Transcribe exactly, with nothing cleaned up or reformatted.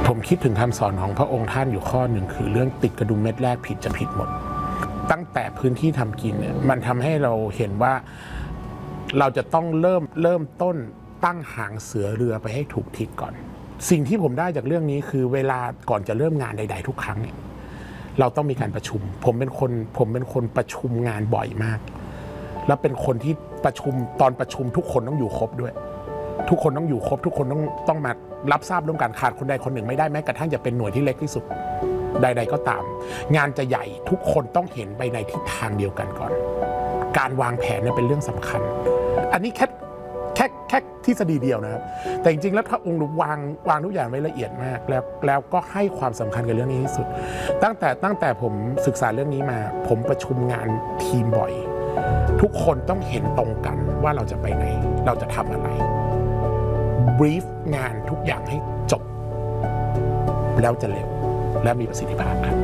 ผมคิดถึงคำสอนของพระองค์ท่านอยู่ข้อหนึ่งคือเรื่องติดกระดุมเม็ดแรกผิดจะผิดหมดตั้งแต่พื้นที่ทำกินเนี่ยมันทำให้เราเห็นว่าเราจะต้องเริ่มเริ่มต้นตั้งหางเสือเรือไปให้ถูกทิศก่อนสิ่งที่ผมได้จากเรื่องนี้คือเวลาก่อนจะเริ่มงานใดๆทุกครั้งเนี่ยเราต้องมีการประชุมผมเป็นคนผมเป็นคนประชุมงานบ่อยมากแล้วเป็นคนที่ประชุมตอนประชุมทุกคนต้องอยู่ครบด้วยทุกคนต้องอยู่ครบทุกคนต้องต้องมารับทราบร่วมกันขาดคนใดคนหนึ่งไม่ได้แม้กระทั่งจะเป็นหน่วยที่เล็กที่สุดใดๆก็ตามงานจะใหญ่ทุกคนต้องเห็นไปในทิศทางเดียวกันก่อนการวางแผนเนี่ยเป็นเรื่องสำคัญอันนี้แค่แค่แค่ทฤษฎีเดียวนะครับแต่จริงๆแล้วพระองค์วางวางทุกอย่างไว้ละเอียดมากแล้วแล้วก็ให้ความสำคัญกับเรื่องนี้ที่สุดตั้งแต่ตั้งแต่ผมศึกษาเรื่องนี้มาผมประชุมงานทีมบ่อยทุกคนต้องเห็นตรงกันว่าเราจะไปไหนเราจะทำอะไรบรีฟงานทุกอย่างให้จบแล้วจะเร็วและมีประสิทธิภาพครับ